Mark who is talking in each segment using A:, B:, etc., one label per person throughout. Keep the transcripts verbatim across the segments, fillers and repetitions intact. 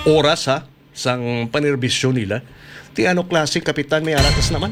A: oras ha sang panirbisyon nila. Ti ano klase kapitan may aratas naman?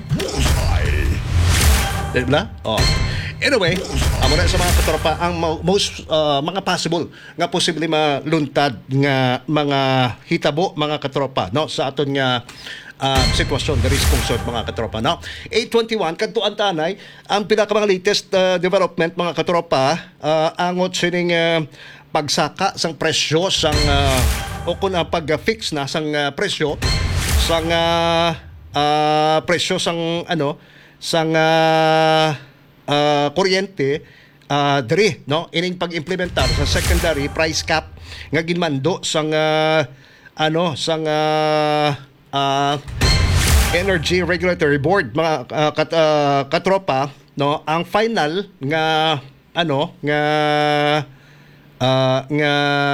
A: Diba? Oh. Anyway, amo na sa mga katropa ang mo- most uh, mga possible nga posible maluntad nga mga hitabo mga katropa no sa aton nga uh, sitwasyon the risk concern mga katropa no. eight twenty-one kadto ang tanay ang pinaka mga latest uh, development mga katropa uh, angot sining uh, pagsaka sang presyo sang uh, o kun ang pag-fix na sang uh, presyo sang uh, uh, presyo sang ano sang uh, uh, kuryente uh, diri no ining pag-implementar sa secondary price cap nga ginmando sang uh, ano sang uh, uh, Energy Regulatory Board mga uh, kat, uh, katropa no ang final nga ano nga uh, nga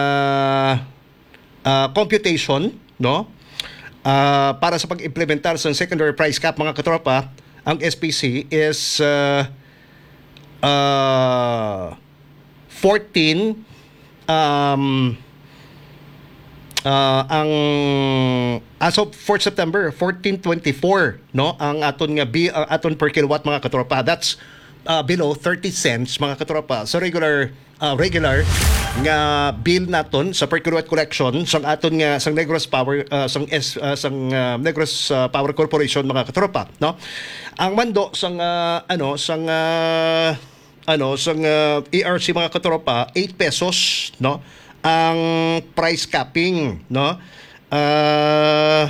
A: uh, computation no uh, para sa pag-implementar sa secondary price cap mga katropa ang S P C is uh, uh, fourteen um, uh, ang as of fourth September fourteen twenty-four no ang aton nga bi, uh, aton per kilowatt mga katropa that's uh, below thirty cents mga katropa sa regular uh, regular nga bill naton sa per kilowatt collection sang aton nga sang Negros Power uh, sang S uh, sang uh, Negros uh, Power Corporation mga katropa no ang mando sang uh, ano sang uh, ano sang uh, E R C mga katropa eight pesos no ang price capping no uh,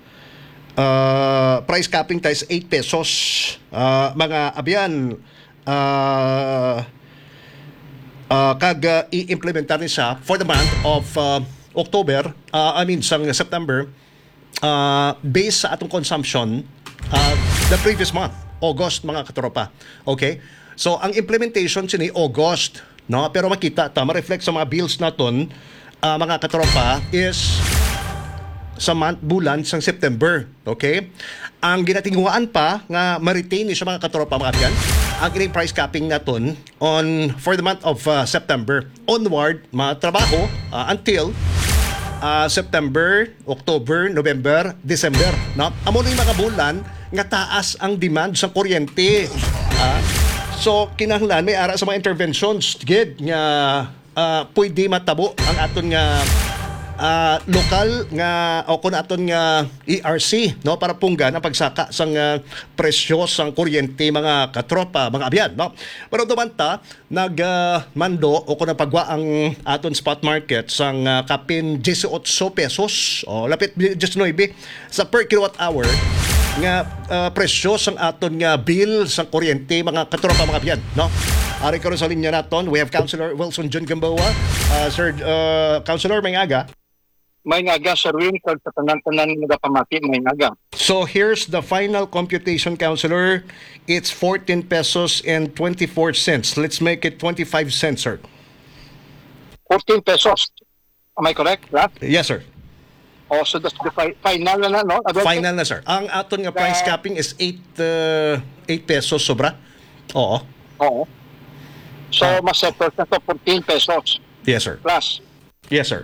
A: uh, price capping tais eight pesos uh, mga abyan uh, Uh, kag uh, i-implementar ni siya for the month of uh, October, uh, I mean sang September, uh, based sa atong consumption uh, the previous month, August mga katropa. Okay? So ang implementation sini August, no? Pero makita ta ma-reflect sa mga bills naton uh, mga katropa is sa month bulan sang September. Okay? Ang ginatinguhaan pa nga ma-retain ni siya mga katropa mga abyan ang ining price capping naton on for the month of uh, September onward mga trabaho uh, until uh, September, October, November, December no amo ni mga bulan nga taas ang demand sa kuryente uh, so kinahanglan may ara sa mga interventions gid nga uh, pwede matabo ang aton nga Uh, lokal nga o kun aton nga E R C no para punggan ang pagsaka sang uh, presyo sang kuryente mga katropa mga abyan no pero dumanta nag uh, mando o kun pagwa ang aton spot market sang uh, kapin eighteen pesos o lapit nineteen sa per kilowatt hour nga uh, presyo sang aton nga bill sang kuryente mga katropa mga abyan no ari karon sa linya naton we have Councilor Wilson John Gamboa uh, sir uh, Councilor may aga.
B: May ngaga sa rin kag sa tanan-tanan nga pamati may ngaga.
A: So here's the final computation, Councilor. It's fourteen pesos and twenty-four cents. Let's make it twenty-five cents, sir.
B: fourteen pesos. Am I correct? Right?
A: Yes, sir.
B: Oh, so that's the fi- final na na, no? About
A: Final na, sir. Ang aton nga price capping is eight uh, eight pesos sobra. Oo.
B: Oo. So,
A: Ah.
B: mas settle na to fourteen pesos
A: Yes, sir.
B: plus.
A: Yes, sir.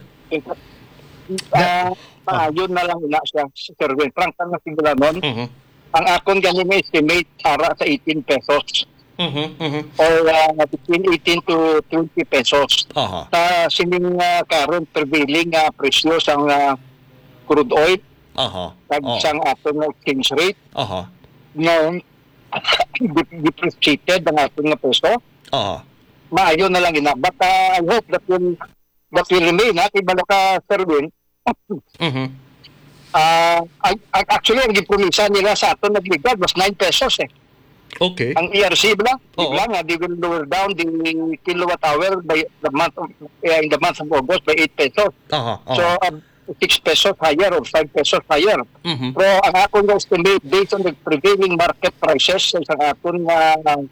B: Uh, ah, yun na lang ina siya sa Sir Frank na sigula nun.
A: Mhm.
B: Ang akong ganyan nga estimate para sa eighteen pesos
A: Mhm. Mhm.
B: or uh, between eighteen to twenty pesos.
A: Aha.
B: Sa sining uh, current prevailing uh, presyo sang uh, crude oil
A: Aha.
B: kag
A: Oh.
B: sang aton nga exchange rate
A: Aha.
B: ngayon depreciated ang aton nga peso.
A: Aha.
B: Maayo na lang ina. But uh, I hope that will that will remain ha kay balo ka Sir Win.
A: Mhm.
B: Uh, actually, ang gipromisa nila sa aton nagligad was nine pesos eh.
A: Okay.
B: Ang E R C bla,
A: Oo.
B: bigla nga they will lower down the kilowatt hour by the month of, uh, in the month of August by eight pesos.
A: Aha.
B: So
A: Aha.
B: uh, six pesos higher or five pesos higher.
A: Mhm.
B: Pero ang akong estimate based on the prevailing market prices sa isang aton nga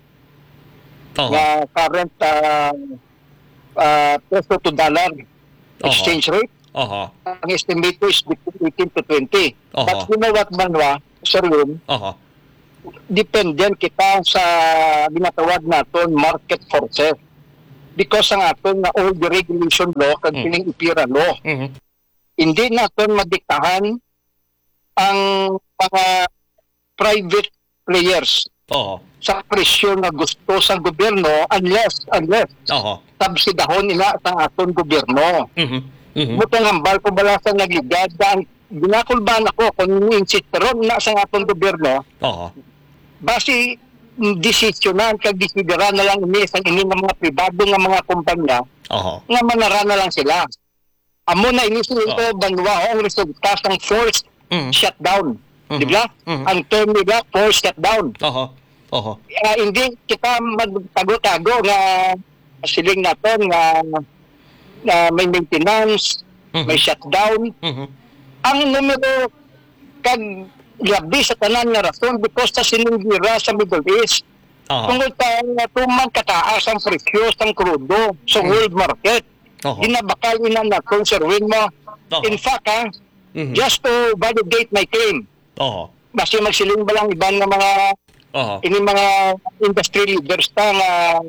A: Aha.
B: nga current uh, uh, peso to dollar exchange rate,
A: Aha.
B: ang estimate ko is between eighteen to twenty.
A: Aha.
B: But you know what manwa, Sir Yun,
A: Aha.
B: dependent kita sa ginatawag naton market forces. Because ang aton na all the regulation law kag
A: Mm.
B: kining IPIRA law.
A: Mhm.
B: hindi natin madiktahan ang mga private players
A: Oo.
B: sa presyo na gusto sa gobyerno unless unless
A: Oo.
B: subsidahon nila sa aton gobyerno.
A: Mhm. Mhm.
B: Butang hambal ko bala sa nagligad ang ginakulban ako kung insistron na sa aton gobyerno
A: Oo.
B: base desisyonan kag desidera na lang ini sa ini ng mga pribado nga mga kumpanya
A: Oo.
B: nga manara na lang sila. Amo na ini sila
A: Oh.
B: banwa ang resulta ng forced
A: Mhm.
B: shutdown.
A: Mhm.
B: Di ba?
A: Mhm.
B: Ang term nila forced shutdown.
A: Oo. Oo.
B: Uh, hindi kita magtago-tago nga siling natin nga na may maintenance,
A: Mhm.
B: may shutdown.
A: Mhm.
B: Ang numero kag labi sa tanan nga rason because sa sininggira sa Middle East.
A: Oo.
B: Tungod sa tumang kataas ang presyo ng krudo sa
A: Mhm.
B: world market.
A: Oo.
B: Ginabakal ina na konserwin mo.
A: Oo.
B: In fact, ha,
A: Mhm.
B: just to validate my claim,
A: Oo.
B: basta magsiling ba lang iban ng mga
A: Oo.
B: ini mga industry leaders ta nga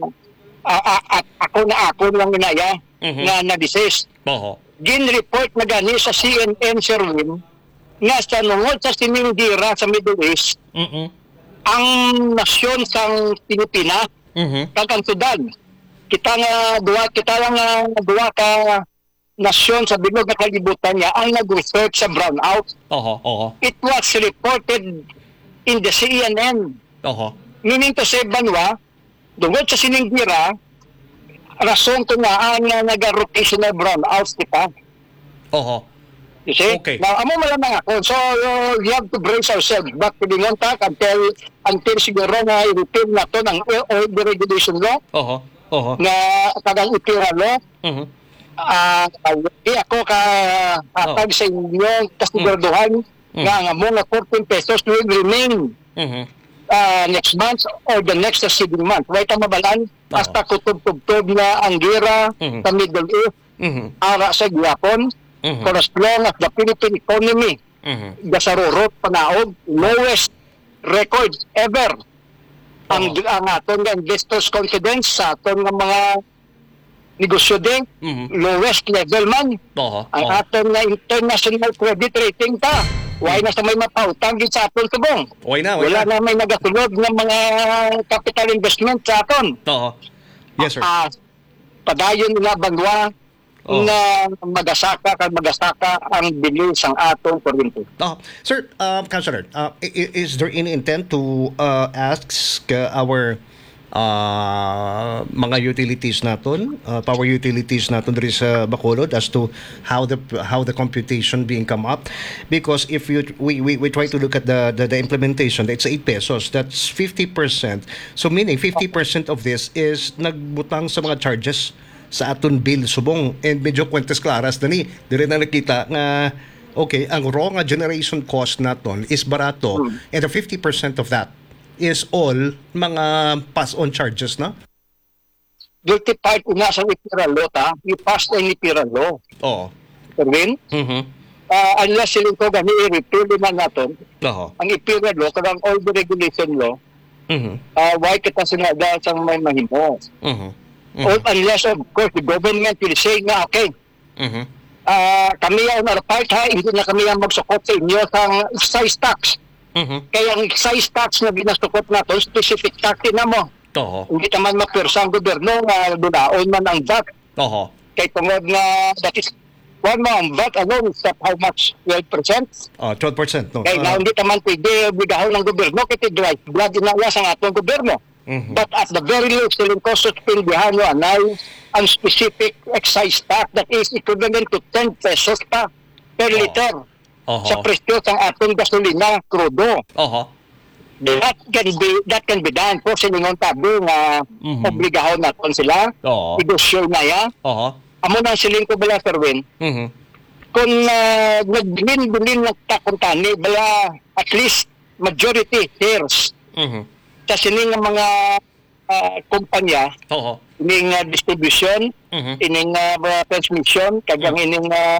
B: a- a- a- ako na ako lang inaya
A: Mhm.
B: nga na-desist.
A: Oo.
B: Gin-report na gani sa C N N Sherwin nga sa nungod sa sinindira sa Middle East,
A: Mhm.
B: ang nasyon sang Pilipinas
A: Mhm.
B: kag ang Sudan. Kita nga duwa kita lang nga duwa ka nasyon sa bilog na kalibutan niya ang nag-research sa brownout.
A: Oo. Oo.
B: It was reported in the C N N.
A: Oo.
B: Meaning to say, Banwa, dungod sa sininggira, rason ko nga ang uh, nag-rotational brownouts kita.
A: Oo.
B: You see?
A: Okay.
B: Now, amo malamang ako. So, uh, we have to brace ourselves back to the contact until, until siguro na i-repeal na to ng oil deregulation law,
A: Oo. Oo.
B: na tagang ipira law.
A: Mhm.
B: Ah, uh, ako ka hatag sa inyo kasiguraduhan
A: Mm.
B: nga ang amo nga fourteen pesos will remain
A: Mhm.
B: uh, next month or the next succeeding month. Right ang mabalan,
A: Oo.
B: hasta kutub-tub na ang gira
A: Mhm.
B: sa Middle East,
A: Mhm.
B: ara sa Gyapon,
A: Mhm.
B: for as long as the Philippine economy
A: Mhm.
B: gasarurot panaog, lowest record ever. Ang,
A: Oo.
B: ang aton nga investors confidence sa aton nga mga negosyo din,
A: Mhm.
B: lowest level man.
A: Oo.
B: Ang
A: Oo.
B: aton nga international credit rating ta. Why na sa may mapautang gid sa aton subong.
A: Okay na, okay
B: Wala
A: na.
B: na may nagasulod ng mga capital investment sa aton.
A: Oo. Yes, sir.
B: Ah, padayon nila bangwa
A: Oh.
B: na magasaka kag magasaka ang bilis ang atong kuryente.
A: Oh, sir, um, Councilor, uh, i- i- is there any intent to uh, ask uh, our uh, mga utilities naton, uh, power utilities naton diri sa Bacolod as to how the how the computation being come up? Because if you we, we, we try to look at the, the the implementation, it's eight pesos. That's fifty percent. So meaning fifty percent of this is nagbutang sa mga charges sa aton bill subong, and medyo kwentes klaras na ni dire na nakita nga okay ang raw nga generation cost naton is barato, and the fifty percent of that is all mga pass on charges na.
B: Guilty part una sa ipiralo ta, i-pass na yung ipiralo.
A: Oo.
B: Erwin,
A: Mhm.
B: uh, unless siling ko gani i-repeal naman natin,
A: Oo.
B: ang ipiralo, kadang all the regulation law,
A: Mhm.
B: uh, why kita sinada sa may mahimo.
A: Mhm.
B: Or unless, of course, the government will say na, okay,
A: Mhm.
B: uh, kami ang part ha, hindi na kami ang magsukot sa inyo sa excise tax.
A: Mhm.
B: Kaya ang excise tax na ginasukot natin, specific tax na mo.
A: Oo.
B: Hindi naman mapirsa ang gobyerno na dunaon man ang V A T.
A: Oo.
B: Kay tungod na, that is, one mo ang V A T alone is at how much? twelve percent?
A: Ah, twelve percent no.
B: Kaya
A: Ah,
B: na hindi naman pwede obligahon ng gobyerno kaya drive blood inawas ang atong gobyerno.
A: mhm.
B: But at the very least, siling ko suspindihan mo anay ang specific excise tax that is equivalent to ten pesos pa per
A: Oh.
B: liter
A: Oo.
B: sa presyo ng atong gasolina krudo.
A: Oo.
B: That can be that can be done po silingon tabi nga
A: Mhm.
B: obligahon naton sila.
A: Oo.
B: Negosyo na ya.
A: Oo.
B: Amo nang siling ko bala Sir Win.
A: Mhm.
B: Kung uh, nagbilin-bilin ng takuntani bala at least majority shares
A: Mhm.
B: sa sining nga mga uh, kumpanya
A: Oo.
B: ining uh, distribution,
A: Mhm.
B: ining uh, transmission, kagang ining uh,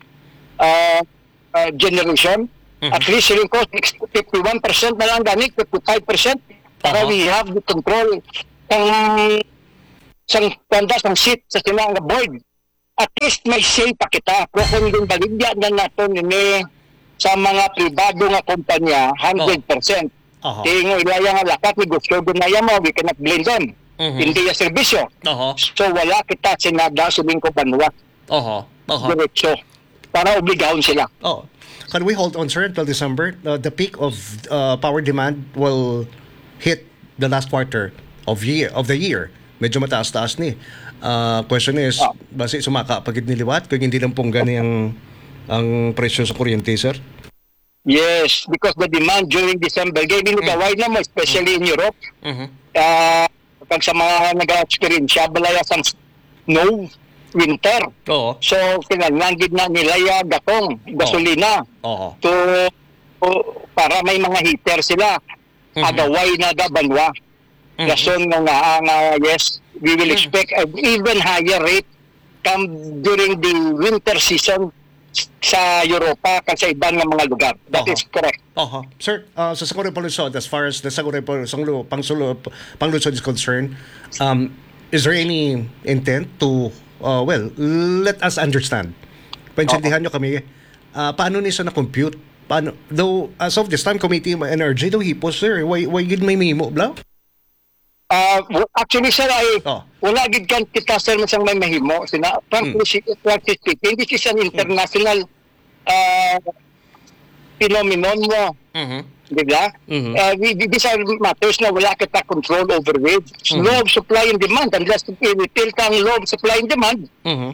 B: uh, uh, generation.
A: Mhm.
B: At least siling ko fifty-one percent na lang ganit, fifty-five percent para
A: Aha.
B: we have the control ng sang tanda sang seat sa sinang nga board at least may say pa kita. Pero kung yung baligya na nato ni sa mga pribado nga kumpanya, one hundred percent.
A: Aha.
B: Kaya nga ilaya nga lakat ni gusto gunaya mo, we cannot blame them.
A: Mhm.
B: Hindi yung serbisyo.
A: Aha.
B: So wala kita sinada sa lingko banwa.
A: Aha. Aha.
B: Diretso. Para obligahon sila.
A: Oh. Can we hold on, sir, until December? Uh, the peak of uh, power demand will hit the last quarter of year of the year. Medyo mataas-taas ni. Uh, question is,
B: Oh.
A: basi sumaka pagid niliwat kung hindi lang pong gani ang ang presyo sa kuryente, sir?
B: Yes, because the demand during December, gaya ginugaway mm. naman, especially in Europe,
A: Mhm.
B: uh, pag sa mga nag-experience, siya balaya sa snow, winter.
A: Oo.
B: So, kinalangid na nila ya gatong, gasolina,
A: Oo.
B: to, to, para may mga heater sila.
A: Mhm.
B: Agaway na da banwa.
A: Mhm.
B: Rason nga nga, nga, yes, we will expect an even higher rate come during the winter season sa Europa kasi sa ibang nga mga lugar. That
A: Aha.
B: is correct.
A: Aha. Sir, uh, sa Saguri Palusod, as far as the Saguri Palusod, Pangsulo, Panglusod is concerned, um, is there any intent to, uh, well, let us understand. Paintindihan nyo kami, uh, paano niya na-compute? Paano, though, as of this time, Committee on Energy, though hipos, sir, why, why yun may mimo, blah?
B: Uh, actually, sir, ay
A: Oh.
B: wala gid kan kita sir masang may mahimo. Sina, frankly
A: Mm.
B: frankly speaking, this is an international uh, phenomenon mo.
A: Mm-hmm.
B: Di ba?
A: Mhm.
B: Uh, we, these are matters na wala kita control over with.
A: Mhm.
B: Law of supply and demand. Unless i-repeal ka ang law of supply and demand,
A: Mm-hmm.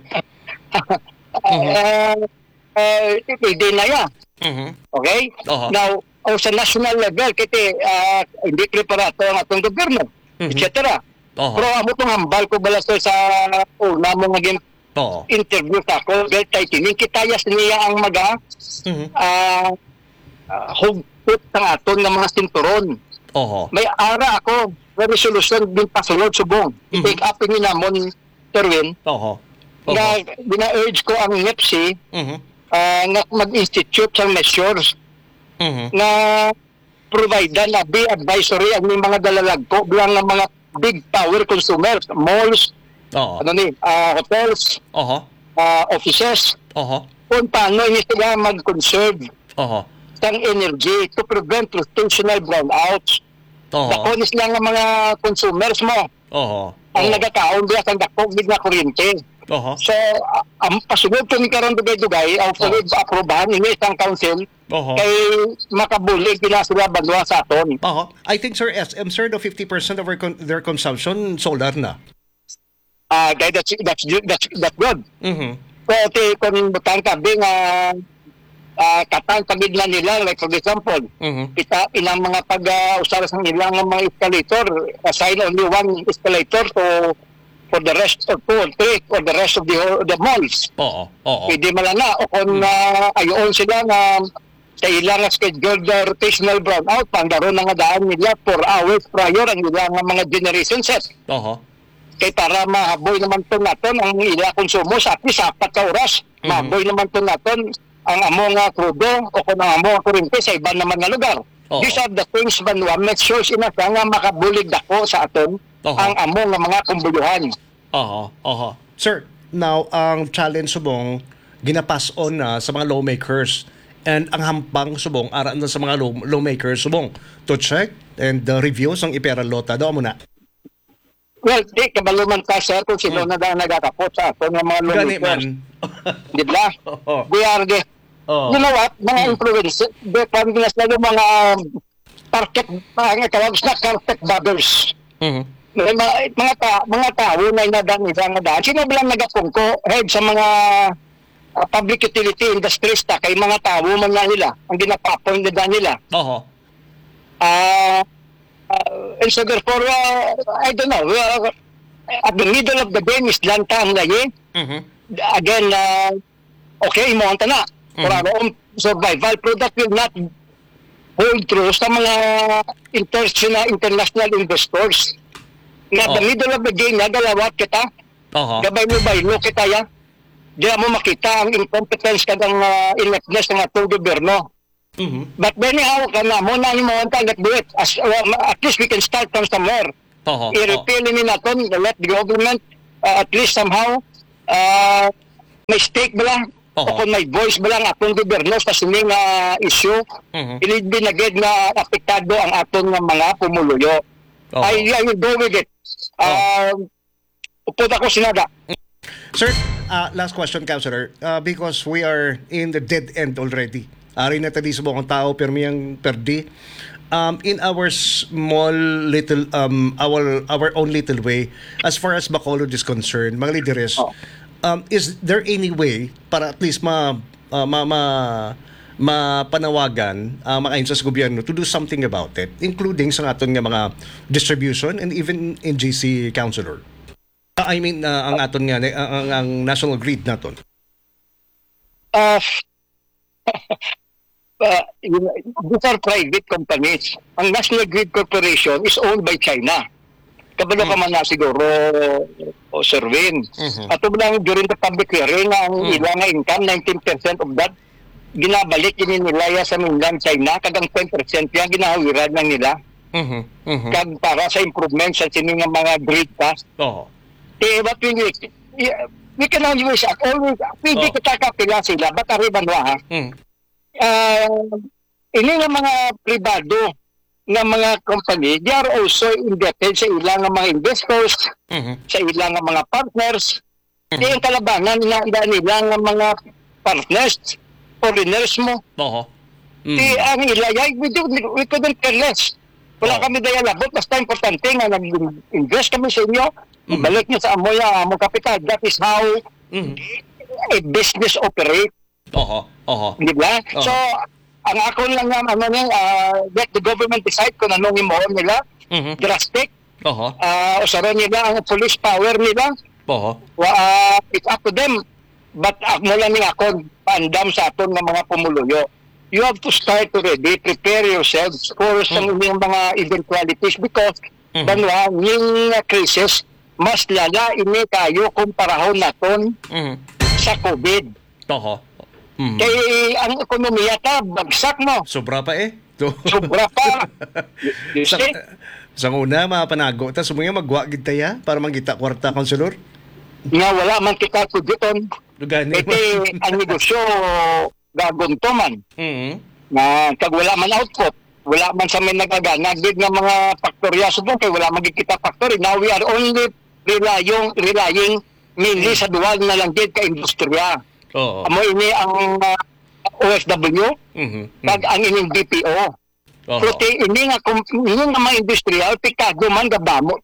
B: uh, uh, hindi na yan.
A: Mm-hmm.
B: Okay?
A: Aha.
B: Now, o sa national level, kiti, uh, hindi preparato ang atong gobyerno,
A: Mhm.
B: et cetera.
A: Aha.
B: Pero amo itong hambal ko bala sir, sa una mo naging
A: Oo.
B: interview sa ako, dahil tayo tining kitayas niya ang maga
A: Mhm.
B: uh, uh, hugpit ng aton ng mga sinturon.
A: Oo.
B: May ara ako, may resolution din pasulod subong.
A: Mhm.
B: I-take up ni namon, Terwin,
A: Oo.
B: na gina-urge ko ang N E P S I
A: Mhm.
B: uh, na mag-institute ng measures
A: Mhm.
B: na provide na be advisory ang may mga dalalagpo bilang ng mga big power consumers, malls,
A: Oo.
B: ano ni, ah, hotels,
A: Oo.
B: ah, offices,
A: Oo.
B: kung paano niya sila mag-conserve
A: Oo.
B: ng energy to prevent rotational brownouts.
A: Oo.
B: Dakonis lang ang mga consumers mo
A: Oo.
B: ang nagakaon diya sa dakog gid na kuryente.
A: Oo.
B: So, ah, ang pasunod ko ni karon dugay-dugay, ang
A: Oh.
B: aprobahan ini isang council
A: Oo.
B: kay makabulig gina sila banwa sa aton.
A: Oo. I think, sir, S M, sir, the fifty percent of our con- their consumption, solar na.
B: Ah, uh, that's that's that's that's good.
A: Mhm.
B: So, ti kung butang tabi nga uh, katang pagidlan nila, like for example,
A: Mhm.
B: kita inang mga pag-usara sa nilang mga escalator, assign only one escalator to for the rest of two or three for the rest of the the malls.
A: Oo. Oo.
B: Pwede malala o kung uh, ayoon sila na sa ilang scheduled uh, rotational brownout, pandaron na nga daan nila four hours prior ang ilang mga generation set.
A: Oo.
B: Kay para mahaboy naman to naton ang ilang konsumo sa at least apat ka oras.
A: Mhm.
B: Mahaboy naman to naton ang amo nga krudo o kung ang amo nga kuryente sa iba naman nga lugar.
A: Oo.
B: These are the things man wa make sure sina nga makabulig dako sa aton
A: Oo.
B: ang amo nga mga kumbuluhan.
A: Oo. Oo. Sir, now, ang challenge subong, ginapass on na sa mga lawmakers and ang hampang subong, aran na sa mga law- lawmakers subong to check and the reviews ng Ipera Lota. Doon muna.
B: Well, di kabaluman ka sir kung sino
A: Hmm.
B: na daw nagakapot sa aton nga mga
A: Gani
B: lawmakers.
A: man.
B: Di ba?
A: Oo.
B: They are the
A: Oo.
B: you know what? Mga influence, they can be lalo mga carpet, mga tawag na carpet bobbers.
A: Mhm.
B: May mga, mga, ta, mga tao na inadang isang nadaan. Sino bilang nagapungko head sa mga uh, public utility industries ta kay mga tao man na nila ang ginapapoint na daan nila.
A: Oo.
B: Ah, uh, and so therefore, uh, I don't know, uh, at the middle of the game is lanta ang layi.
A: Mhm.
B: Again, uh, okay, mo ang tana. For
A: Mhm.
B: our own survival, pero that will not hold true sa mga international, international investors. Na
A: Oh.
B: the middle of the game, nagalawat kita,
A: Oo.
B: gabay mo ba, ilo kita ya, di mo makita ang incompetence kadang uh, ineptness ng atong gobyerno.
A: Mhm.
B: But anyhow, kana mo na yung mga target do it. As, uh, at least we can start from somewhere.
A: Oo.
B: I-repeal ni natin, let the government uh, at least somehow uh, may stake ba lang
A: Oo.
B: o kung may voice ba lang atong gobyerno sa sining nga issue,
A: Mhm.
B: ili binagid nga apektado ang aton nga mga pumuluyo.
A: Oo.
B: I, I will go with it. Uh, upod ako sinada.
A: Sir, uh, last question, Councilor. Uh, because we are in the dead end already. Ari na tadi sa buong tao, pero miyang perdi. Um, in our small little, um, our our own little way, as far as Bacolod is concerned, mga lideres,
B: Oh.
A: um, is there any way para at least ma, uh, ma, ma mapanawagan uh, makain sa gobyerno to do something about it, including sa aton nga mga distribution and even in G C Councilor? Uh, I mean, uh, ang aton nga, uh, ang, ang national grid naton.
B: Uh, uh, these are private companies. Ang National Grid Corporation is owned by China. Kabalo ka man na siguro o Serwin.
A: Mhm.
B: At lang during the public hearing, ang
A: Mm.
B: ilang nga income, nineteen percent of that, ginabalik yun nila sa mainland China. Kagang ten percent yan, ginahawiran lang nila.
A: Mhm. Mhm.
B: Kag para sa improvement sa sining nga mga grid cost.
A: Oo.
B: Eh, what we need, yeah, we can always, always, hindi
A: Oh.
B: kita kapila sila, ba't ariban wa ha?
A: Mm.
B: Uh, ini nga mga pribado nga mga company, they are also indebted sa ilang nga mga investors,
A: Mhm.
B: sa ilang nga mga partners.
A: Mhm.
B: Di ang kalabanan na na nila nga mga partners, foreigners mo.
A: Oo. Mm.
B: Di ang ilayay, we, do, we couldn't care less. Wala
A: Oh.
B: kami daya labot, basta importante nga nag-invest kami sa inyo,
A: Mhm.
B: balik niyo sa amoy ang among kapital. That is how
A: Mhm.
B: a business operate,
A: Oo. Oo.
B: di ba?
A: Oh.
B: So, ang ako lang nga, ano niya, uh, let the government decide kung anong imoon nila,
A: Mhm.
B: drastic,
A: Oo.
B: uh, usaron nila ang police power nila,
A: Oo.
B: wa, uh, it's up to them. But ako lang nga ako, paandam sa aton ng mga pumuluyo. You have to start already, prepare yourselves for some mm. mga eventualities because
A: Mhm.
B: banwa, yung crisis, mas lala ini kayo kumparahon naton
A: Mhm.
B: sa COVID.
A: Oo. Mm.
B: Kay ang ekonomiya ta, bagsak mo.
A: Sobra pa eh. So,
B: Sobra pa. You
A: sa,
B: see?
A: sa una, mapanago. Tapos sumuya magwa gid taya para mangita kwarta, Councilor.
B: Nga wala man kita kudyuton.
A: Lugani.
B: Iti ang negosyo gagonto man.
A: Mhm.
B: Na kag wala man output. Wala man sa may nagagana. Gid nga mga faktorya subong kay wala magkikita factory. Now we are only relying, relying mainly sa duwag na lang gid ka industriya.
A: Oo.
B: Amo ini ang uh, O F W
A: Mhm.
B: kag ang ining B P O.
A: Oo.
B: So, ti, ini nga, kung ini nga mga industrial, pikado man, gabamo,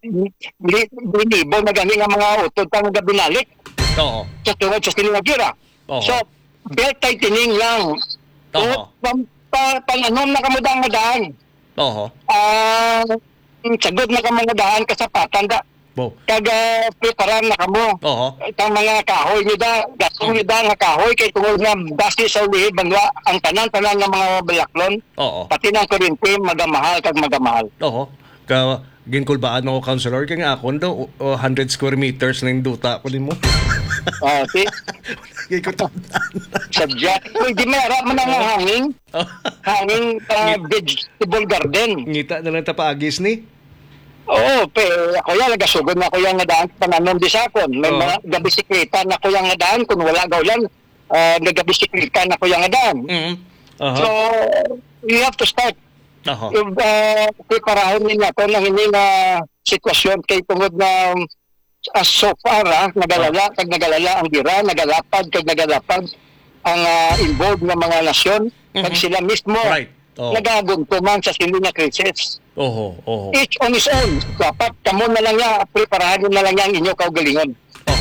B: binibo na gani nga mga utod pa nga binalik
A: Oo.
B: sa tungod sa sinagira.
A: Oo.
B: So, belt tightening lang. So,
A: Oo.
B: pang, pa, pang-anom na kamudang madaan.
A: Oo.
B: Ah, sagod na kamangadaan kasapatan da.
A: Bo.
B: Kaga preparan na kamo.
A: Oo.
B: Itang mga kahoy nyo da, gasong nyo da nga kahoy, kay tungod nga basi sa ulihi, banwa, ang tanan-tanan ng mga balaklon,
A: Oo.
B: pati ng kurinti, magamahal kag magamahal.
A: Oo. Ka ginkulbaan ako, Councilor, kaya nga ako daw o- o one hundred square meters na yung duta ko din mo.
B: Ah, si,
A: Kaya ko tandaan.
B: sadya. Uy, di may harap man ang hanging, hanging uh, vegetable garden.
A: Ngita na lang tapaagis ni.
B: Oo, pe, ako yan, nagasugod na ako yan nga daan, pananom di sa akon. May
A: Oo.
B: mga gabisikleta na ako yan nga daan, kung wala gawlan, uh, nagabisikleta na ako yan nga daan.
A: Mhm.
B: So,
A: Aha.
B: you have to start.
A: Aha.
B: Yung uh, preparahon ninyo ito ng hindi na sitwasyon kay tungod na as so far, ah, nagalala, kag nagalala ang gira, nagalapad, kag nagalapad ang uh, involved ng mga nasyon, kag
A: Mhm.
B: sila mismo
A: Right. Oo.
B: nagaguntuman sa sili nga crisis.
A: Oho. Oho.
B: Each on his own. Dapat kamo na lang niya, preparahan na lang niya ang inyo kaugalingon.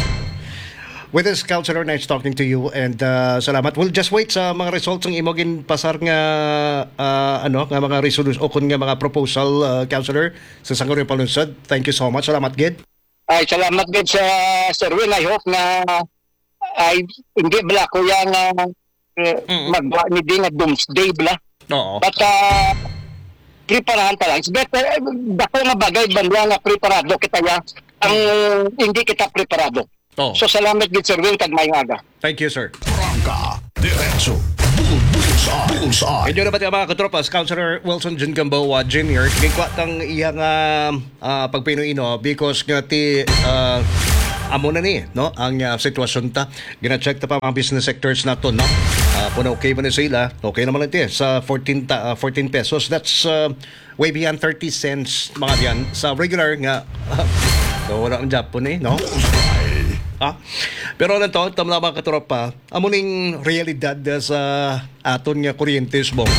A: With this, Councilor, nice talking to you and uh, salamat. We'll just wait sa mga results ng imogin pasar nga uh, ano nga mga resolution o kun nga mga proposal, uh, Councilor, sa Sangguniang Palunsod. Thank you so much. Salamat, Gid.
B: Ay, salamat din sa Sir Will. I hope na ay hindi bala ko yung uh,
A: Mm.
B: magwa ni din nga doomsday bala.
A: Oo.
B: But uh, preparahan pa lang. It's better, eh, dako nga bagay banwa nga preparado kita ya ang hindi kita preparado.
A: Oo.
B: So salamat gid Sir Will kag mayong aga.
A: Thank you, sir.
C: Prangka, Diretso, Bullseye, Bullseye.
A: Medyo na ba mga katropas, Councilor Wilson Jun Gamboa Junior Gingkwat ang iyang uh, uh, pagpinuino because nga ti uh, amo na ni, no? Ang uh, sitwasyon ta. Gina-check ta pa mga business sectors nato, no? Uh, kung okay ba na sila, okay naman natin sa fourteen, ta, uh, fourteen pesos. That's uh, way beyond thirty cents mga yan. Sa regular nga, uh, so wala ang Japon eh, no? Ah, pero ano to, tama mga katropa, amo ning realidad sa aton nga kuryentes mo.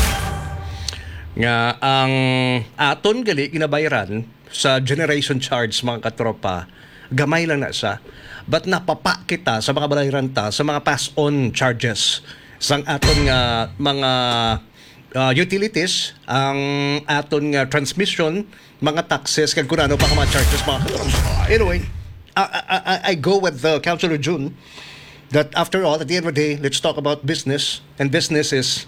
A: Nga ang aton gali ginabayaran sa generation charge mga katropa, gamay lang na sa. But napapa kita sa mga bayaran ta sa mga pass-on charges sang aton nga mga uh, utilities, ang aton nga transmission, mga taxes, kag kung ano pa ka mga charges mga katropa. Anyway, I, I, I go with the Councilor June that after all, at the end of the day, let's talk about business. And business is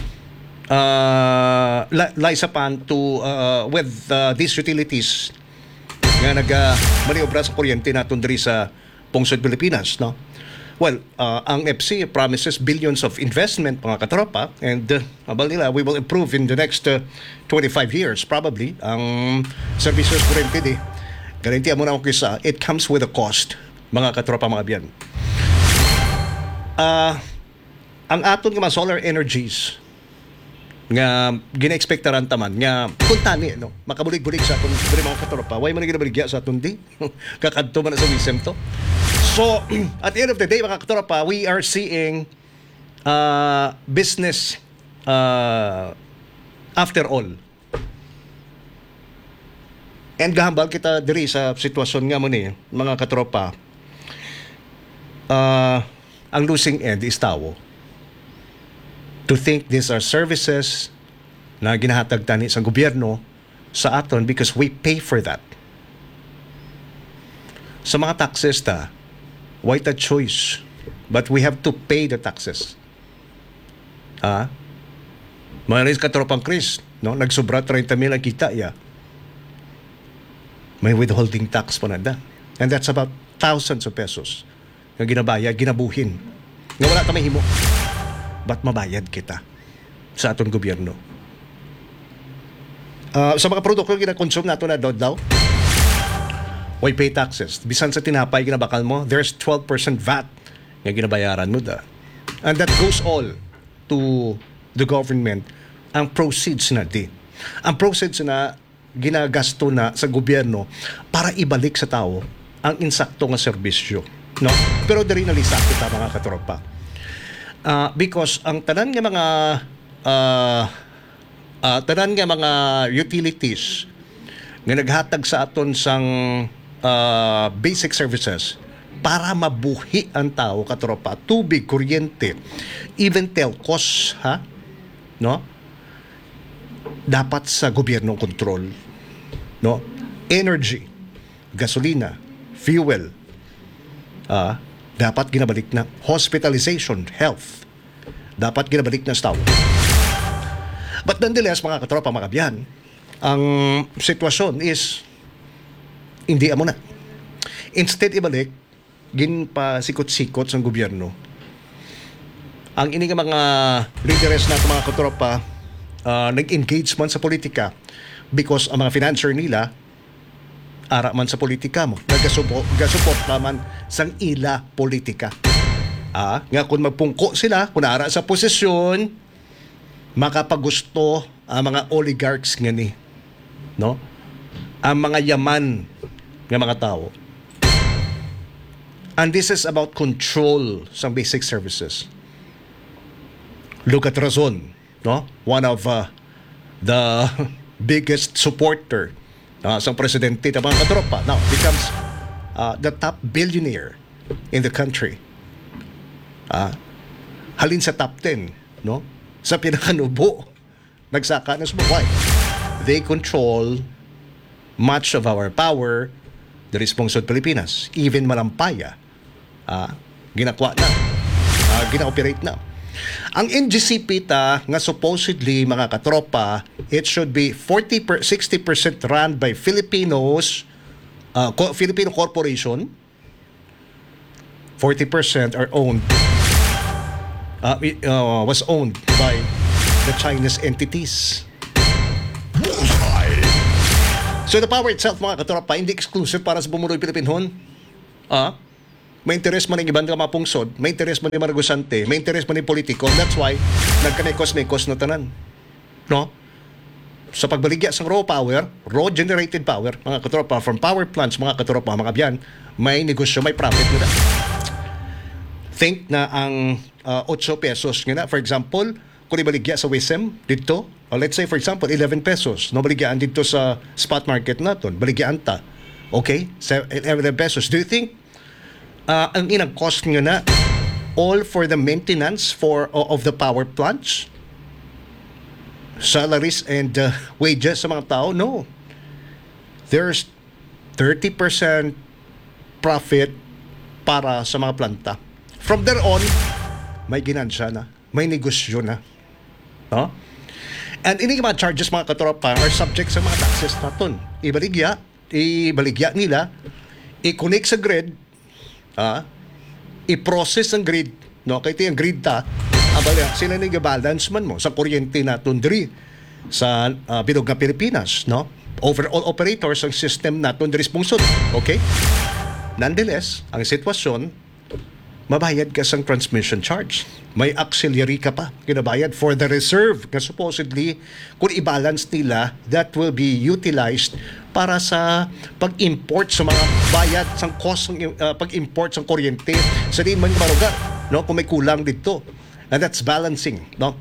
A: uh, li- lies upon to uh, with uh, these utilities nga nag-maniobra sa kuryente natin diri sa Pungsod, Pilipinas. No? Well, uh, ang F C promises billions of investment, mga katropa, and uh, abal nila, we will improve in the next uh, twenty-five years, probably, ang services kuryente di. Garantiya mo na ako kisa, it comes with a cost, mga katropa, mga biyan. Uh, ang aton nga mga solar energies, nga gina-expectaran taman, nga kuntani, no? Makabulig-bulig sa aton, diri mga katropa, way man ginabaligya sa aton di, kakadto man na sa wisem to. So, at the end of the day, mga katropa, we are seeing uh, business uh, after all. And gahambal kita diri sa sitwasyon nga mo ni, mga katropa, uh, ang losing end is tao. To think these are services na ginahatag tani sa gobyerno sa aton because we pay for that. Sa mga taxes ta, why a choice? But we have to pay the taxes. Ah? Mga katropang Chris, no? Nagsubra thirty mil ang kita, ya. May withholding tax po na da. And that's about thousands of pesos na ginabaya, ginabuhin. Nga wala ka may himo. Ba't mabayad kita sa atong gobyerno? Uh, sa mga produkto gina-consume nato na daw daw, why pay taxes? Bisan sa tinapay ginabakal mo, there's twelve percent V A T nga ginabayaran mo da. And that goes all to the government. Ang proceeds na di. Ang proceeds na ginagasto na sa gobyerno para ibalik sa tao ang insakto nga serbisyo, no? Pero diri na lisa kita, mga katropa, uh, because ang tanan nga mga uh, uh, tanan nga mga utilities nga naghatag sa aton sang uh, basic services para mabuhi ang tao, katropa, tubig, kuryente, even telcos, ha, no? Dapat sa gobyernong kontrol, no? Energy, gasolina, fuel, ah, dapat ginabalik na. Hospitalization, health, dapat ginabalik na sa tao. But nonetheless, mga katropa, mga kabyan, ang sitwasyon is hindi amo na. Instead ibalik, ginpa sikot-sikot sa gobyerno. Ang ini nga mga leaders na mga katropa, Uh, nag-engage man sa politika because ang mga financier nila ara man sa politika mo, nagasupport gasupport naman sang ila politika. Ah, nga kung magpungko sila, kung ara sa posisyon, makapagusto ang mga oligarchs nga ni, no? Ang mga yaman nga mga tao. And this is about control sa basic services. Look at Razon, no? One of uh, the biggest supporter uh, sa presidente ng mga katropa now becomes uh, the top billionaire in the country. Uh, halin sa top ten, no? Sa pinakanubo, nagsaka na sa buhay. They control much of our power, the Pungsod Pilipinas, even Malampaya, uh, ginakwa na, uh, gina-operate na. Ang N G C P ta nga supposedly, mga katropa, it should be forty per sixty percent run by Filipinos, uh, co- Filipino corporation, forty percent are owned uh, uh, was owned by the Chinese entities. So the power itself, mga katropa, hindi exclusive para sa bumunoy Pilipinhon. Ah, may interes man ng ibang nga mapungsod, may interes man ng mga negosante, may interes man ng politiko. That's why nagkanekos-nekos na tanan. No? Sa pagbaligya sa raw power, raw generated power, mga katropa, from power plants, mga katropa, mga kabyan, may negosyo, may profit nila. Think na ang uh, eight pesos nga na, for example, kung ibaligya sa W I S M dito, or let's say for example, eleven pesos, no, baligyaan dito sa spot market natin, baligyaan ta. Okay? So, eleven pesos. Do you think uh, ang inang cost nga na all for the maintenance for of the power plants? Salaries and uh, wages sa mga tao? No. There's thirty percent profit para sa mga planta. From there on, may ginansya na, may negosyo na. No? And ini mga charges, mga katropa, are subject sa mga taxes natin. Ibaligya, ibaligya nila, i-connect sa grid, ah, i-process ang grid, no? Kaya ito yung grid ta, abala, sila nag-balance man mo sa kuryente natin diri sa uh, bilog nga Pilipinas, no? Overall operators ang system natin diri sa pungsod, okay? Nonetheless, ang sitwasyon, mabayad ka sang transmission charge. May auxiliary ka pa kinabayad for the reserve na supposedly kung i-balance nila, that will be utilized para sa pag-import sa mga bayad sang cost ng uh, pag-import sang kuryente sa din man malugar, no, kung may kulang dito. And that's balancing, no.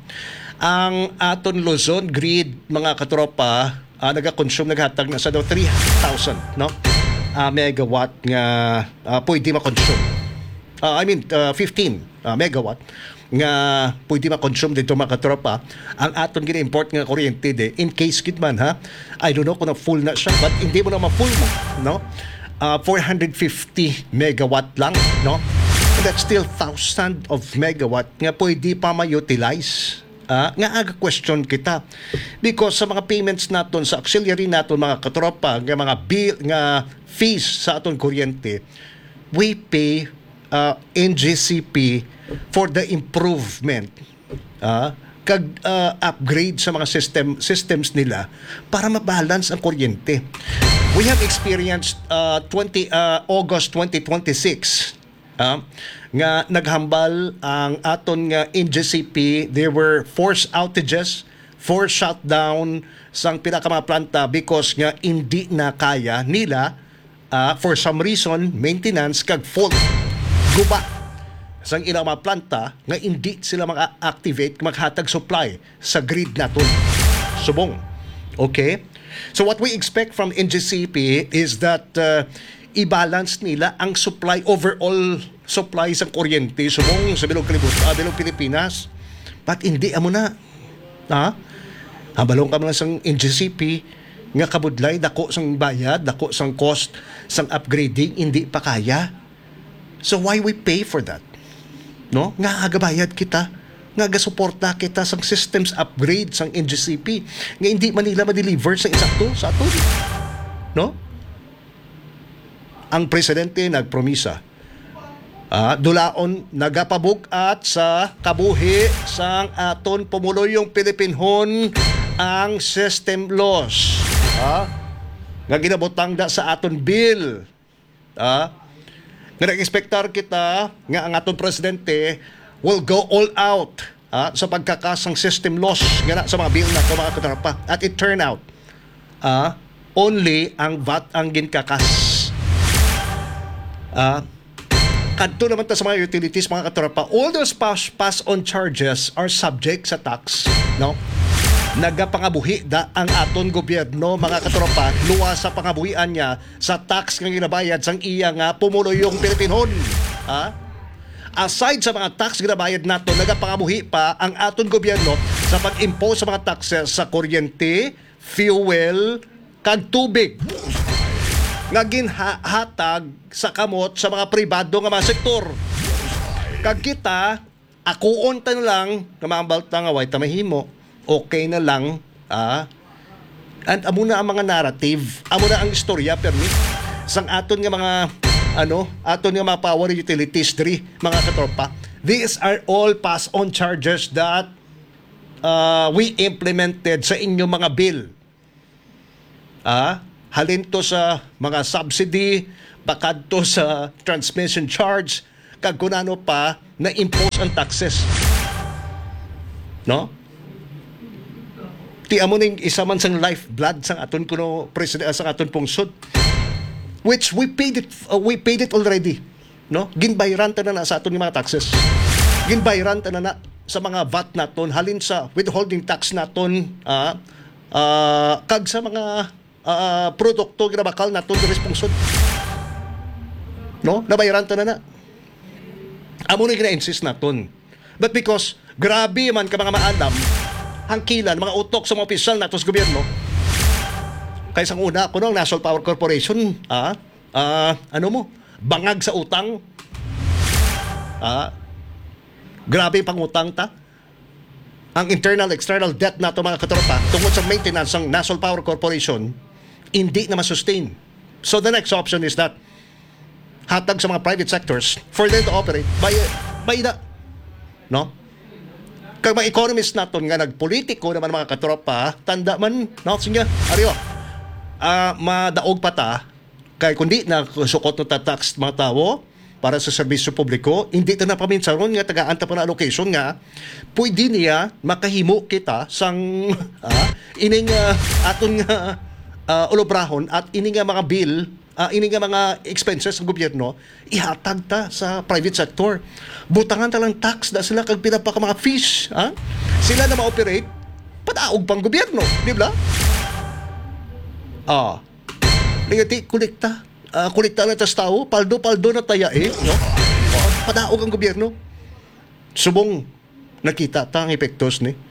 A: Ang aton Luzon grid, mga katropa, uh, naga-consume, naghatag na sa daw three thousand, no, uh, megawatt nga uh, pwede ma-consume. Uh, I mean, uh, fifteen uh, megawatt nga pwede ma-consume dito, mga katropa. Ang aton gina-import nga kuryente de, in case gid man, ha, I don't know kung na full na siya, but hindi mo na ma-full mo, no? Uh, four hundred fifty megawatt lang, no? And that's still thousand of megawatt nga pwede pa ma-utilize. Uh, nga aga question kita, because sa mga payments naton sa auxiliary naton, mga katropa, nga mga bill nga fees sa aton kuryente, we pay uh, N G C P for the improvement, uh, kag uh, upgrade sa mga system systems nila para mabalance ang kuryente. We have experienced uh, twenty uh, August twenty twenty-six, uh, nga naghambal ang aton nga N G C P. There were forced outages, forced shutdown sang pila ka mga planta because nga hindi na kaya nila, uh, for some reason, maintenance kag fault, guba sang ilang mga planta nga hindi sila mag-activate, maghatag supply sa grid naton. Subong. Okay? So what we expect from N G C P is that uh, i-balance nila ang supply, overall supply sa kuryente subong sa bilog kalibutan, uh, bilog Pilipinas. But hindi amo na. Ha? Habalong ka man sang N G C P nga kabudlay, dako sang bayad, dako sang cost sang upgrading, hindi pa kaya. So why we pay for that? No? Nga agabayad kita, nga gasuporta kita sang systems upgrade sang N G C P, nga hindi man nila ma-deliver sa insakto sa aton. No? Ang presidente nagpromisa, ah, dulaon nagapabugat sa kabuhi sang aton pumuluyong Pilipinhon ang system loss. Ah, nga ginabutang da sa aton bill. Ah, nga nag-expectar kita nga ang aton presidente will go all out, ah, sa pagkakasang system loss nga na sa mga bill na ito, mga katropa. At it turn out, ah, only ang V A T ang ginkakas. Ah, kadto naman ta sa mga utilities, mga katropa, all those pass, pass on charges are subject sa tax, no? Nagapangabuhi da ang aton gobyerno, mga katropa, luwa sa pangabuhian niya sa tax nga ginabayad sang iya nga pumuluyong Pilipinhon. Ha? Aside sa mga tax ginabayad nato, nagapangabuhi pa ang aton gobyerno sa pag-impose sa mga taxes sa kuryente, fuel, kag tubig nga ginhatag sa kamot sa mga pribado nga mga sektor. Kag kita, akuon ta na lang nga maambalta nga way ta mahimo, okay na lang, ah. And amo na ang mga narrative, amo na ang istorya permi sang aton nga mga ano, aton nga mga power utilities diri, mga katropa. These are all pass on charges that uh, we implemented sa inyong mga bill. Ah, halin to sa mga subsidy, pakadto sa transmission charge kag kunano pa na impose ang taxes. No? Ti amo ning isa man sang lifeblood sang aton kuno president sang aton pungsod, which we paid it uh, we paid it already, no? Ginbayran ta na, na sa aton mga taxes. Ginbayran ta na, na sa mga V A T naton, halin sa withholding tax naton, ah ah, kag sa mga ah, produkto ginabakal naton diri sa pungsod. No? Nabayaran ta na na. Amo ni gina-insist naton. But because grabe man ka mga maadam, hangkilan, mga utok sa mga opisyal nato sa gobyerno, kaysa ang una, kuno ang National Power Corporation, ah, ah, ano mo, bangag sa utang, ah, grabe pang utang ta, ang internal, external debt nato mga katropa, tungkol sa maintenance ng National Power Corporation, hindi na masustain. So the next option is that, hatag sa mga private sectors for them to operate by, by the, no? Kag mga economist naton nga nagpolitiko naman mga katropa, tanda man, no, sige, ariyo, ah, madaog pa ta, kay kundi na sukot no tax mga tao para sa serbisyo publiko, hindi ito na paminsaron nga tagaan ta pa na allocation nga, pwede niya makahimo kita sang ah, ining uh, aton nga uh, ulobrahon at ining nga mga bill, uh, ining nga mga expenses ng gobyerno, ihatag ta sa private sector. Butangan ta lang tax na sila kag pinapa ka mga fees, ha? Sila na ma-operate, padaog pang gobyerno, di ba? Ah. Ningati kolekta, uh, kolekta na tas tao, paldo-paldo na taya eh, no? Oh, padaog ang gobyerno. Subong nakita ta ang epektos ni.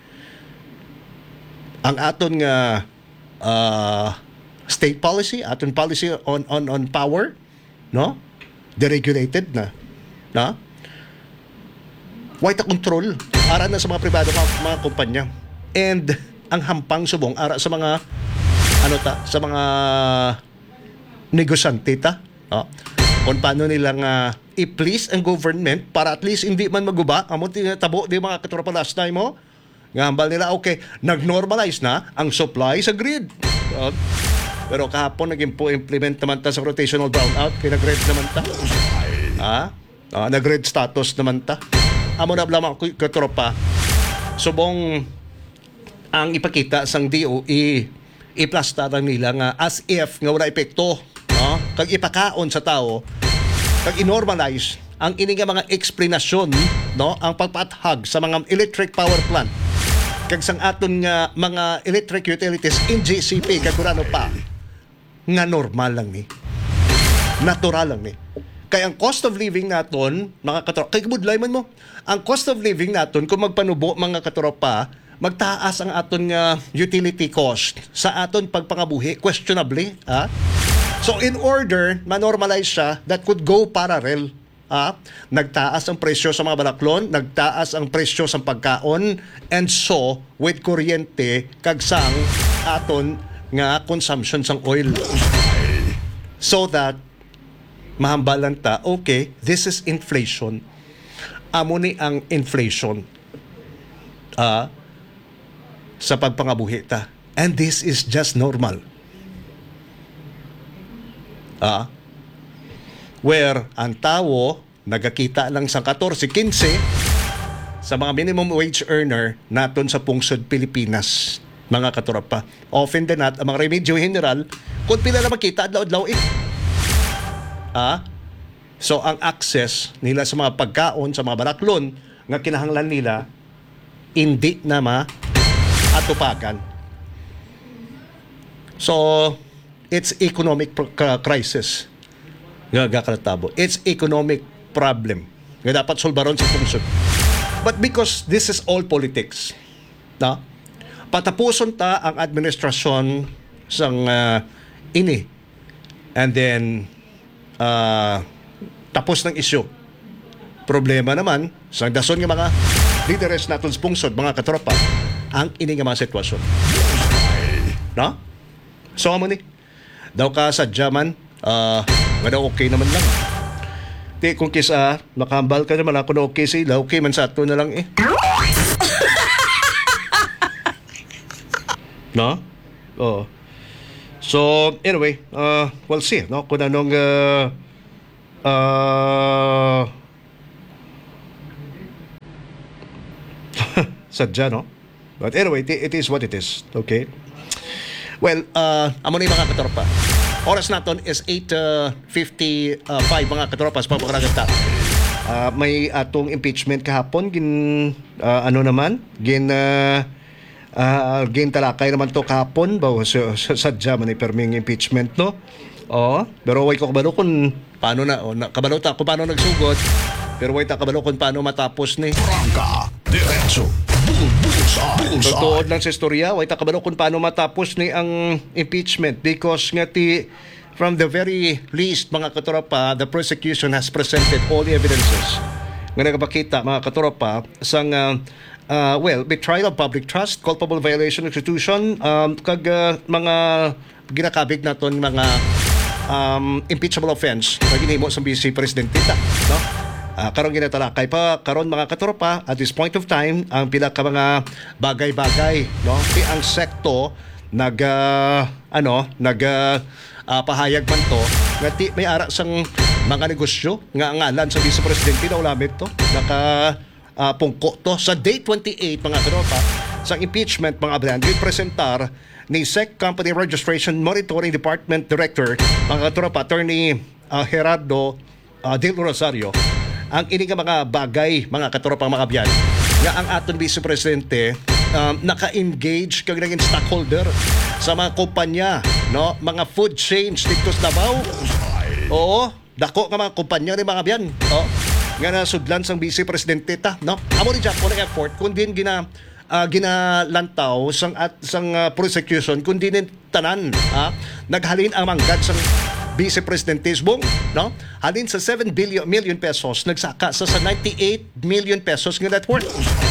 A: Ang aton nga uh, state policy, aton policy on on on power, no? Deregulated na, na? Why ta control? Ara na sa mga pribado mga, mga kumpanya. And ang hampang subong ara sa mga ano ta, sa mga negosyante ta, no? Kung paano nilang uh, i-please ang government para at least hindi man maguba amo tinatabo di mga katropa last time mo. Nga hambal nila, okay, nag-normalize na ang supply sa grid. Uh, pero kahapon naging po implement naman ta sa rotational brownout, kaya nag-red naman ta. Ah, uh, nag-red status naman ta. Amo na lamang katropa, subong ang ipakita sang D O E, iplastaran nila nga as if nga wala epekto, no? Kag ipakaon sa tao, kag i-normalize ang ini nga mga eksplanasyon, no? Ang pagpathag sa mga electric power plant kag sang aton nga mga electric utilities in G C P kag kurano pa nga normal lang ni. Natural lang ni. Kaya ang cost of living naton, mga katropa, kay kabudlay man mo, ang cost of living naton, kung magpanubo mga katropa, magtaas ang aton nga utility cost sa aton pagpangabuhi, questionably. Ha? So in order, ma-normalize siya, that could go parallel. Ha? Nagtaas ang presyo sa mga balaklon, nagtaas ang presyo sa pagkaon, and so, with kuryente, kagsang aton nga consumption sang oil. So that, mahambalan ta, okay, this is inflation. Amo ni ang inflation ah, sa pagpangabuhi ta. And this is just normal. Ah, where ang tao nagakita lang sa fourteen, fifteen sa mga minimum wage earner naton sa pungsod Pilipinas, mga katropa. Often din at ang mga remedyo general, kung pila na makita, adlaw-adlaw eh. Ah? So ang access nila sa mga pagkaon, sa mga baraklon nga kinahanglan nila, hindi na maatupagan. So it's economic crisis nga gakalatabo. It's economic problem nga dapat solbaron sa pungsod. But because this is all politics, no? Patapuson ta ang administrasyon sang uh, ini, and then Uh, tapos ng isyu. Problema naman sa dason ng mga leaders natin sa pungsod, mga katropa, ang ini nga mga sitwasyon. No? So, amo ni, daw ka sa Jaman, uh, nga daw okay naman lang. Di, kung kisa, nakambal ka naman ako na okay sila, okay man sa ato na lang eh. No? Oh. So, anyway, uh, we'll see, no? Kung anong uh, Uh, sadya, no? But anyway, it, it is what it is. Okay? Well, uh, amo na yung mga katropa. Oras naton is eight fifty-five mga katropa sa pagpakaragata. Uh, may atong impeachment kahapon. Gin, uh, ano naman? Gin, uh, uh, gin talakay naman to kahapon. Bawa sa, sa, sadya man ay perming impeachment, no? Oo. Pero way ko kabalo kung paano na, o, na kabalo ta kung paano nagsugod. Pero way ta kabalo kung paano matapos ni.
C: Prangka, diretso, bul- bullseye, bullseye.
A: Totoo lang sa istorya, way ta kabalo kung paano matapos ni ang impeachment because nga ti from the very least mga katropa, the prosecution has presented all the evidences nga nagapakita mga katropa sang uh, uh, well, betrayal of public trust, culpable violation of constitution, um, kag uh, mga ginakabig naton mga um, impeachable offense na ginhimo sa Vice President Tita, no? Uh, karon ginatalakay pa karon mga katropa at this point of time ang pila ka mga bagay-bagay, no? Ti ang sekto nag uh, ano nag uh, uh, pahayag man to nga ti may ara sang mga negosyo nga ang ngalan sa Vice Presidente na ulamit to naka uh, pungko to sa day twenty-eight mga katropa sa impeachment mga brand presentar ni S E C Company Registration Monitoring Department Director mga katropa Attorney uh, Gerardo uh, Del Rosario ang ini nga mga bagay mga katropa mga biyan nga ang aton Vice Presidente um, naka-engage kag naging stockholder sa mga kumpanya, no, mga food chains dito sa Davao. Oo, dako nga mga kumpanya ni mga biyan, oh, nga nasudlan sang Vice Presidente ta, no. Amo ni Jack ng effort kun din gina uh, ginalantaw sang at sang uh, prosecution kun din tanan, ha, naghalin ang manggad sang Vice Presidentismo, no? Halin sa seven billion million pesos nagsaka sa sa ninety-eight million pesos nga net worth.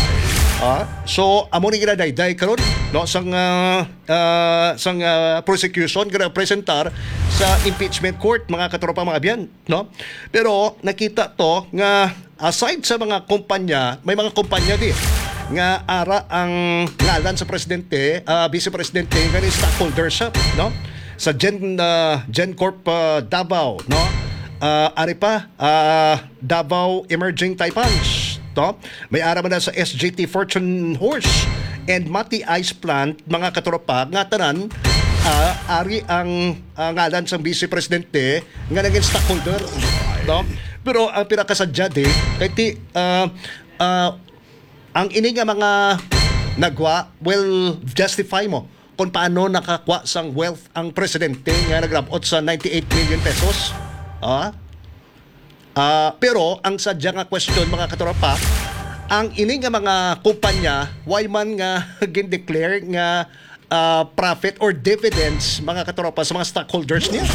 A: Ah, so amo ni ginadayday karon, no, sang uh, uh, sang uh, prosecution gina presentar sa impeachment court mga katropa mga biyan, no? Pero nakita to nga aside sa mga kumpanya, may mga kumpanya di nga ara ang ngalan sa presidente, uh, vice presidente nga ni stockholders, no? Sa Gen uh, GenCorp uh, Davao, no? Uh, ari pa uh, Davao Emerging Taipans, to. May ara man na sa S G T Fortune Horse and Mati Ice Plant mga katropa nga tanan uh, ari ang uh, ngalan sa Vice Presidente nga naging stockholder, no? Pero ang pinakasadya di kay ti uh, uh, ang ini nga mga nagwa well justify mo kung paano nakakwa sang wealth ang presidente nga nagrabot sa ninety-eight million pesos. Ah? Uh, pero ang sadya nga question mga katropa, ang ini nga mga kumpanya why man nga gin-declare nga uh, profit or dividends mga katropa sa mga stockholders niya.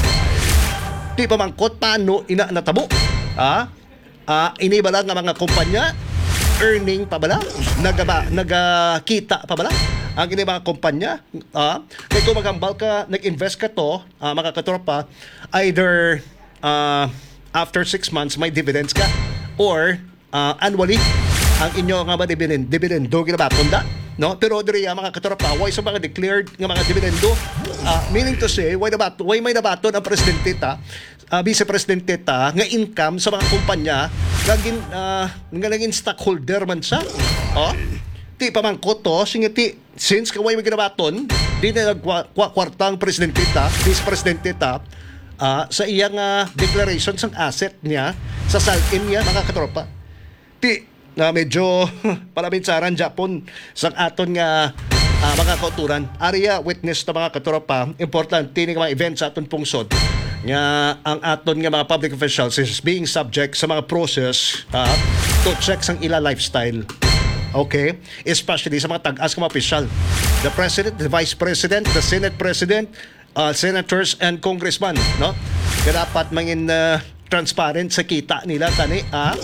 A: Di pa mangkot paano ina natabo. Ah? Uh, ini bala nga mga kumpanya earning pa bala? Nagaba, nagakita pa bala? Ang ini mga kumpanya, ah, kaya kung magambal ka, nag-invest ka to, ah, mga katropa, either ah, after six months may dividends ka or uh, annually ang inyo nga ba dividend dividendo ginabaton da, no? Pero diri mga katropa why sa mga declared nga mga dividendo, uh, meaning to say why nabato why may nabaton ang presidente ta, uh, vice presidente ta nga income sa mga kumpanya nga gin uh, nga naging stockholder man sa, oh, ti pamangkot to singiti since kaway may ginabaton di na nagkwartang presidente ta vice presidente ta Uh, sa iyang uh, declaration sang asset niya sa salin niya mga katropa. Ti na uh, medyo palabinsaran Japon sang aton nga uh, mga kauturan. Area witness ta mga katropa, importante ni mga events sa aton pungsod nga ang aton nga mga public officials is being subject sa mga process uh, to check sang ila lifestyle. Okay? Especially sa mga tag-as nga mga opisyal. The President, the Vice President, the Senate President, Uh, senators and congressman, no? Kaya dapat mangin uh, transparent sa kita nila tani, ah.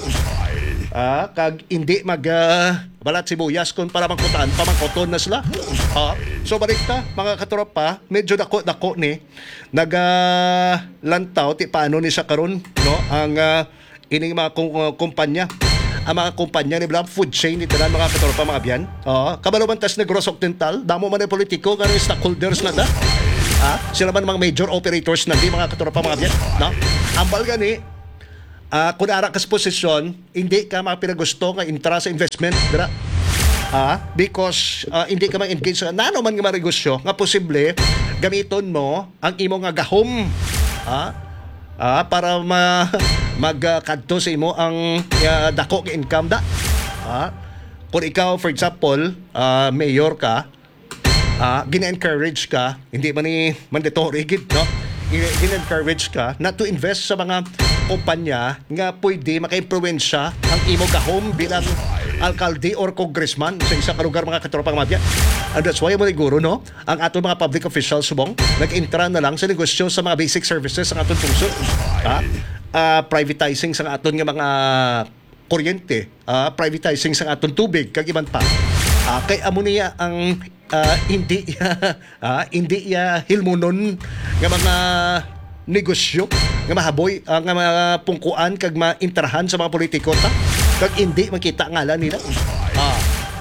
A: Ah, kag hindi mag uh, balat sibuyas kun para mangkutaan pamangkoton na sila. Ah, so balik ta mga katropa, medyo dako-dako ni naga uh, lantaw ti paano ni sa karon, no? Ang uh, ining mga uh, kumpanya ang mga kumpanya ni Blam food chain ni tanan mga katropa mga biyan. Oh, kabalo man tas Negros Occidental, damo man ay politiko kanu stockholders na da. Ah, sila man mga major operators na di mga katropa mga biyan, no? Ambal gani Ah, kung ara ka sa posisyon, hindi ka mapinagusto nga intra sa investment, dira. Ah, because ah, hindi ka ma-engage sa nano man nga marigosyo nga posible gamiton mo ang imo nga gahom. Ah, ah para ma magkadto sa imo ang ah, dako nga income da. Ah, kung ikaw for example, ah, mayor ka, ah, gina-encourage ka, hindi man ni mandatory gid, no? Gina-encourage ka not to invest sa mga kumpanya nga pwede maka-impluwensya ang imo gahom bilang alkalde or congressman sa isa ka lugar mga katropang mafia. And that's why mo siguro, no, ang ato mga public officials subong nag-intra na lang sa negosyo sa mga basic services sa aton puso. Ha? Ah, privatizing sa aton nga mga kuryente, ah, privatizing sa aton tubig kag iban pa. Ah, kay amo niya ang ah, hindi ah, hindi ya hilmonon nga mga negosyo nga mahaboy uh, nga mga pungkuan kag maintrahan sa mga politiko ta kag hindi makita ngalan nila. Ah.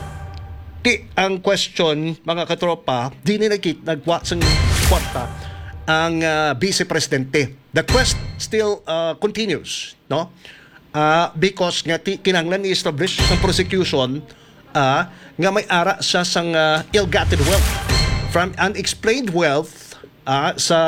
A: Di ang question mga katropa, di ni nakita nagwa sang kwarta ang uh, vice presidente. The quest still uh, continues, no? Uh, because nga ti, kinahanglan i-establish ng prosecution uh, nga may ara siya sang uh, ill-gotten wealth from unexplained wealth uh, sa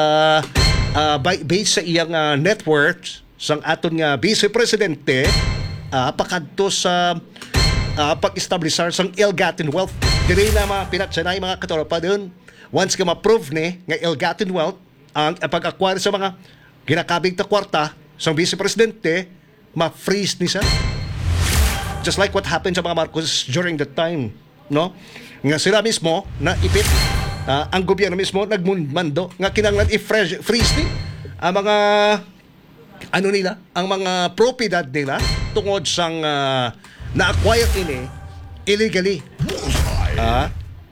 A: uh, by, based sa iyang uh, net worth sang aton nga vice presidente uh, pakadto sa uh, pag-establishar sang ill-gotten wealth. Diri na mga pinatsanay mga katropa doon. Once ka ma-prove ni nga ill-gotten wealth ang uh, pag-acquire sa mga ginakabig ta kwarta sang vice presidente, ma-freeze ni siya. Just like what happened sa mga Marcos during that time, no? Nga sila mismo na ipit uh, ang gobyerno mismo nagmando nga kinahanglan i-freeze ni ang mga ano nila, ang mga propiedad nila tungod sang uh, na-acquire ini illegally. Ah.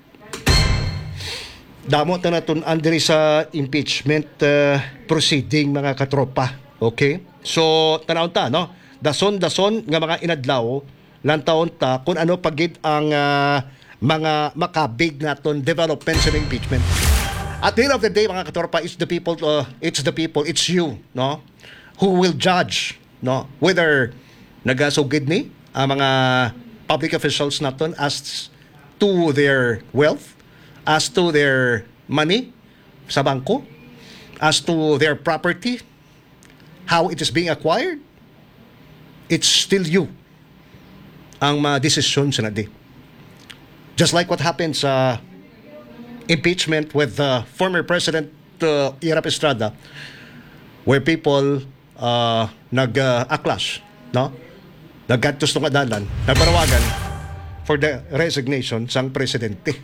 A: Damo ta naton andiri sa impeachment uh, proceeding mga katropa. Okay? So tanaw ta, no? Dason-dason nga mga inadlaw lantaon ta kung ano pagid ang uh, mga makabig naton developments in impeachment. At the end of the day mga katropa, it's the people uh, it's the people, it's you, no? Who will judge, no? Whether nagasugid ni ang mga public officials naton as to their wealth, as to their money sa bangko, as to their property, how it is being acquired. It's still you ang mga desisyon sa nadi. Just like what happened sa impeachment with the former President uh, Irap Estrada, where people uh, nag-aklas, no? Nagkatos ng adalan, nagparawagan for the resignation sang presidente.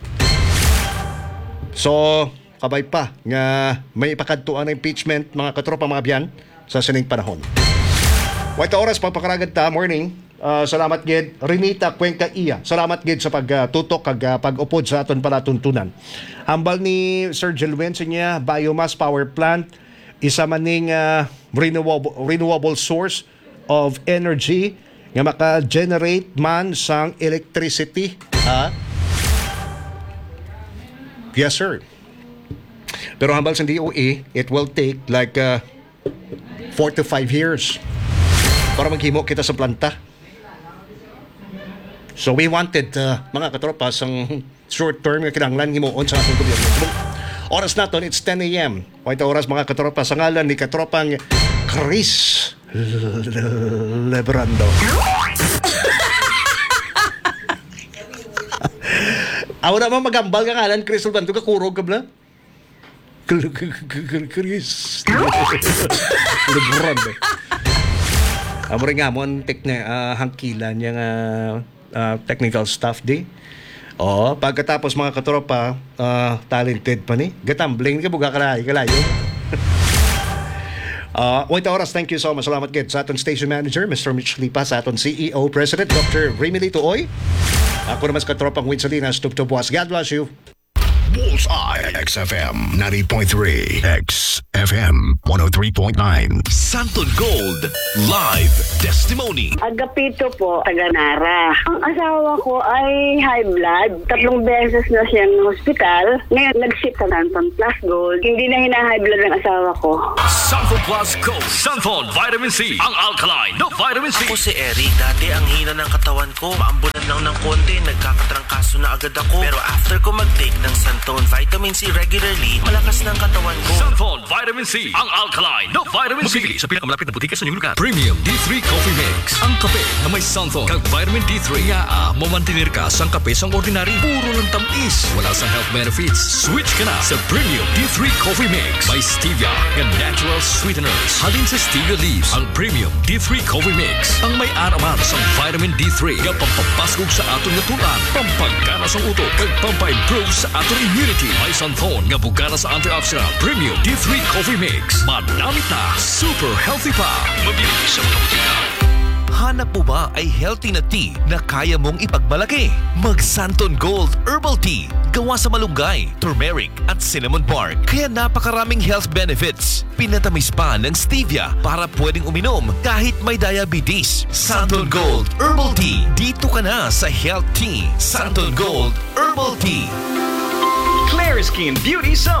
A: So, kabay pa nga may ipakadtuan na impeachment mga katropa mga biyan sa sining panahon. White oras pagpakaragad ta morning. Uh, salamat gid Renita Cuenca Iya. Salamat gid sa pagtutok kag uh, pag-upod sa aton palatuntunan. Hambal ni Sir Jelwen sa niya biomass power plant isa maning uh, renewable renewable source of energy nga maka-generate man sang electricity. Ha? Yes sir. Pero hambal sa D O E, it will take like uh, four to five years para maghimo kita sa planta. So we wanted uh, mga katropa sang short term nga kinahanglan himuon sa atong gobyerno. So, oras naton it's ten a.m. White oras mga katropa sa ngalan ni katropang Chris Lebrando. Aw na mo magambal ka ngalan Chris Lebrando ka kurog ka bla? Chris Lebrando. Amore nga mo ang tekne uh, hangkilan yung uh, uh, technical staff di. Oh, pagkatapos mga katropa, uh, talented pa ni. Gatambling ka buga kalayo, kalayo. Uh, Wait oras, thank you so much. Salamat gid sa aton station manager, Mister Mitch Lipa, sa aton C E O President Doctor Remily Tuoy. Ako naman sa katropang Win Salinas, Tubtobuas. God bless you.
C: Bullseye. X F M ninety point three. X F M one oh three point nine.
D: Santon Gold Live Testimony.
E: Agapito po, taga Nara. Ang asawa ko ay high blood. Tatlong beses na siyang hospital. Ngayon, nag-ship sa Santon Plus Gold. Hindi na hina-high blood ng asawa ko.
D: Santon Plus Gold. Santon Vitamin C. Ang alkaline na vitamin C.
F: Ako si Eric. Dati ang hina ng katawan ko. Maambulan lang ng konti. Nagkakatrangkaso na agad ako. Pero after ko mag-take ng Santon Vitamin C regularly, malakas ng katawan ko.
D: Santon Vitamin C. Ang alkaline na vitamin C. Mabili sa pinakamalapit na butika sa inyong lugar. Premium D three Coffee Mix. Ang kape na may Santon kag vitamin D three. Kaya ah, mamantinir ka sa kape sang ordinary. Puro lang tamis. Wala sa health benefits. Switch ka na sa Premium D three Coffee Mix. May stevia and natural sweeteners. Halin sa stevia leaves. Ang Premium D three Coffee Mix. Ang may araman sa vitamin D three. Nga pampapaskog sa aton nga tulan. Pampagana sa utok. Kag pampa-improve sa aton immunity. May Santon nga bugana sa antioxidant. Premium D three Coffee Mix. Manamit na. Super healthy pa. Mabili sa mga butika. Hanap mo ba ay healthy na tea na kaya mong ipagmalaki? Mag Santon Gold Herbal Tea. Gawa sa malunggay, turmeric at cinnamon bark. Kaya napakaraming health benefits. Pinatamis pa ng stevia para pwedeng uminom kahit may diabetes. Santon Gold Herbal Tea. Dito ka na sa Health Tea. Santon Gold Herbal Tea.
G: Claire Skin Beauty Zone.